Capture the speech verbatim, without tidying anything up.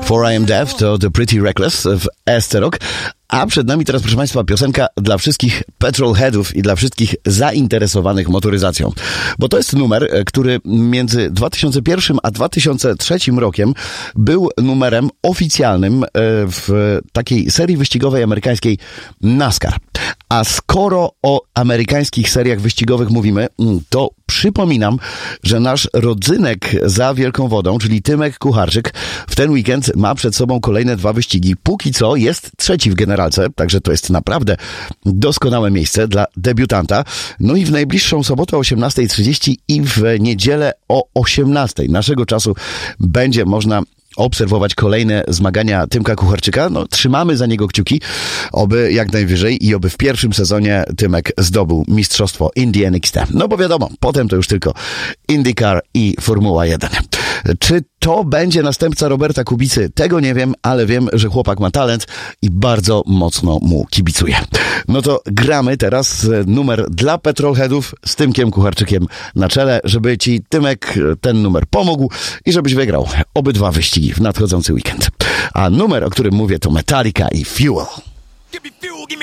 For I Am Deaf to The Pretty Reckless w Esce Rock. A przed nami teraz, proszę Państwa, piosenka dla wszystkich petrolheadów i dla wszystkich zainteresowanych motoryzacją. Bo to jest numer, który między dwa tysiące pierwszym a dwa tysiące trzecim rokiem był numerem oficjalnym w takiej serii wyścigowej amerykańskiej NASCAR. A skoro o amerykańskich seriach wyścigowych mówimy, to przypominam, że nasz rodzynek za Wielką Wodą, czyli Tymek Kucharczyk, w ten weekend ma przed sobą kolejne dwa wyścigi. Póki co jest trzeci w generalce, także to jest naprawdę doskonałe miejsce dla debiutanta. No i w najbliższą sobotę o osiemnasta trzydzieści i w niedzielę o osiemnastej naszego czasu będzie można obserwować kolejne zmagania Tymka Kucharczyka. No, trzymamy za niego kciuki, oby jak najwyżej i oby w pierwszym sezonie Tymek zdobył mistrzostwo Indy N X T. No bo wiadomo, potem to już tylko IndyCar i Formuła jeden. Czy to będzie następca Roberta Kubicy? Tego nie wiem, ale wiem, że chłopak ma talent i bardzo mocno mu kibicuję. No to gramy teraz numer dla petrolheadów z Tymkiem Kucharczykiem na czele, żeby ci Tymek ten numer pomógł i żebyś wygrał obydwa wyścigi w nadchodzący weekend. A numer, o którym mówię, to Metallica i Fuel.